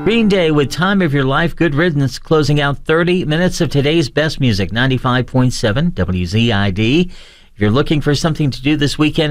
Green Day with Time of Your Life, Good Riddance, closing out 30 minutes of today's best music, 95.7 WZID. If you're looking for something to do this weekend,